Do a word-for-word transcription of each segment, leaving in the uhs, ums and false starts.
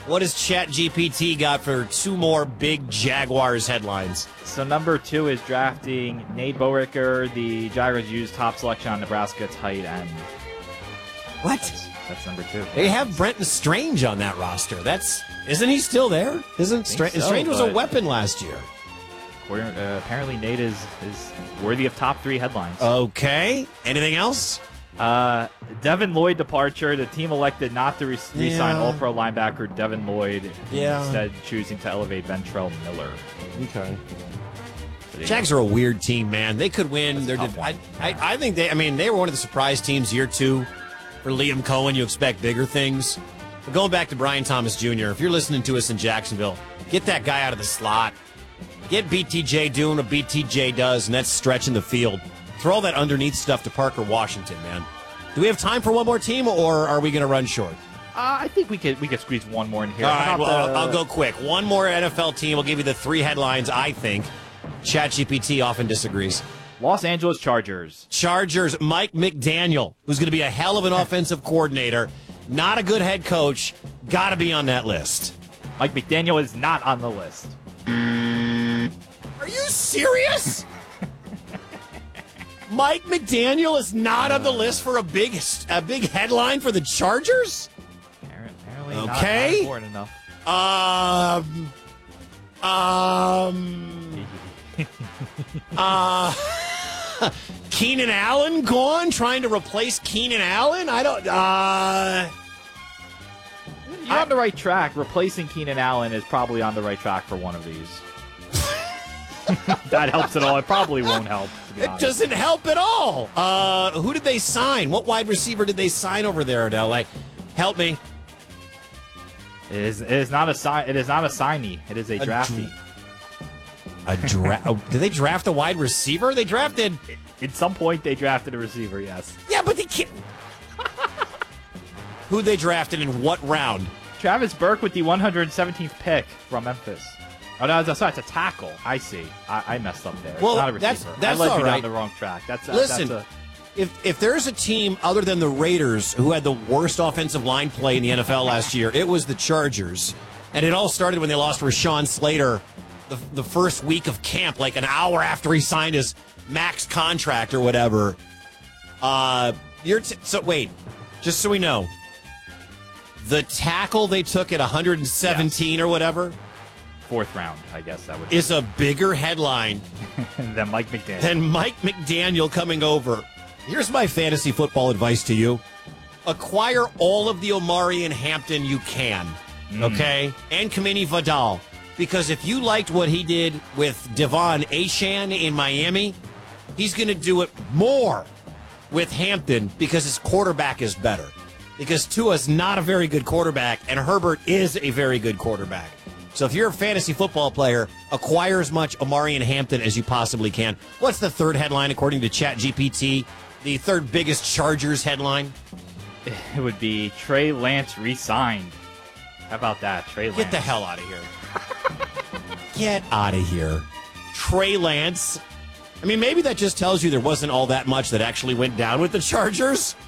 What has ChatGPT got for two more big Jaguars headlines? So number two is drafting Nate Boerker. The Jaguars used top selection on Nebraska tight end. What? That's, that's number two. They have Brenton Strange on that roster. That's isn't he still there? Isn't Stra- so, Strange was a weapon last year? Uh, apparently, Nate is is worthy of top three headlines. Okay. Anything else? Uh, Devin Lloyd departure. The team elected not to re- re-sign Yeah. All-Pro linebacker Devin Lloyd, Yeah. instead choosing to elevate Ventrell Miller. Okay. Jags are a weird team, man. They could win. They're tough de- one. I, I, I think they. I mean, they were one of the surprise teams year two. For Liam Cohen, you expect bigger things. But going back to Brian Thomas Junior, if you're listening to us in Jacksonville, get that guy out of the slot. Get B T J doing what B T J does, and that's stretching the field. Throw all that underneath stuff to Parker Washington, man. Do we have time for one more team, or are we going to run short? Uh, I think we could we could squeeze one more in here. All How right, about well, the- I'll go quick. One more N F L team. We'll give you the three headlines, I think. ChatGPT often disagrees. Los Angeles Chargers. Chargers, Mike McDaniel, who's going to be a hell of an offensive coordinator. Not a good head coach. Got to be on that list. Mike McDaniel is not on the list. Are you serious? Mike McDaniel is not on the list for a big a big headline for the Chargers? Apparently Okay. not important enough. Um, um, uh, Keenan Allen gone, trying to replace Keenan Allen? I don't, uh, You're on the right track. Replacing Keenan Allen is probably on the right track for one of these. That helps at all. It probably won't help. To be it honest. doesn't help at all. Uh, who did they sign? What wide receiver did they sign over there in L A? Help me. It is. It is not a sign. It is not a signee. It is a, A draftee. A dra- oh, did they draft a wide receiver? They drafted. At some point, they drafted a receiver. Yes. Yeah, but they can't. Who they drafted in what round? Travis Burke with the one hundred seventeenth pick from Memphis. Oh no, that's sorry, it's a tackle. I see. I, I messed up there. It's Well, not a that's- receiver. that's I led all you right. down the wrong track. That's a, Listen, That's a, if if there's a team other than the Raiders who had the worst offensive line play in the N F L last year, it was the Chargers. And it all started when they lost Rashawn Slater the, the first week of camp, like an hour after he signed his max contract or whatever. Uh, you're t- so wait, just so we know, the tackle they took at one hundred seventeen Yes. or whatever fourth round, I guess that would is a bigger headline be. Than Mike McDaniel. than Mike McDaniel coming over. Here's my fantasy football advice to you. Acquire all of the Omari and Hampton you can, okay? And Kamini Vidal. Because if you liked what he did with Devon Achane in Miami, he's going to do it more with Hampton because his quarterback is better. Because Tua's not a very good quarterback, and Herbert is a very good quarterback. So if you're a fantasy football player, acquire as much Omari and Hampton as you possibly can. What's the third headline according to ChatGPT? The third biggest Chargers headline? It would be Trey Lance re-signed. How about that, Trey Lance? Get the hell out of here. Get out of here. Trey Lance. I mean, maybe that just tells you there wasn't all that much that actually went down with the Chargers.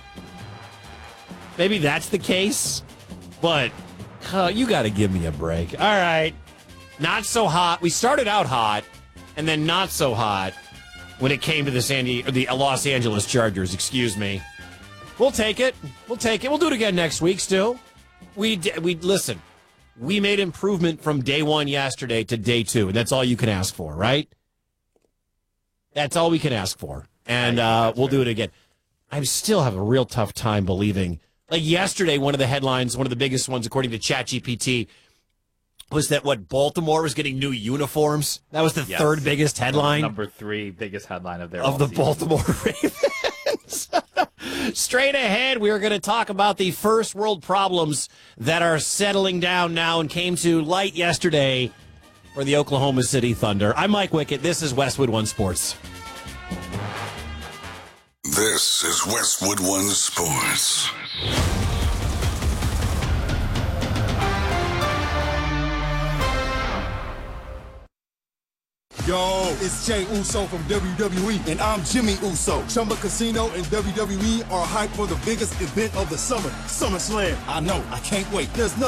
Maybe that's the case. But uh, you got to give me a break. All right. Not so hot. We started out hot, and then not so hot when it came to the San Diego, the Los Angeles Chargers. Excuse me. We'll take it. We'll take it. We'll do it again next week. Still, we d- we listen. We made improvement from day one yesterday to day two, and that's all you can ask for, right? That's all we can ask for, and uh, we'll do it again. I still have a real tough time believing. Like yesterday, one of the headlines, one of the biggest ones, according to ChatGPT, was that what Baltimore was getting new uniforms. That was the Yes. third biggest headline Number three biggest headline of their of all the season. Baltimore Ravens. Straight ahead, we are going to talk about the first world problems that are settling down now and came to light yesterday for the Oklahoma City Thunder. I'm Mike Wickett. This is Westwood One Sports. This is Westwood One Sports. Yo, it's Jay Uso from W W E, and I'm Jimmy Uso. Chumba Casino and W W E are hyped for the biggest event of the summer, SummerSlam. I know, I can't wait. There's nothing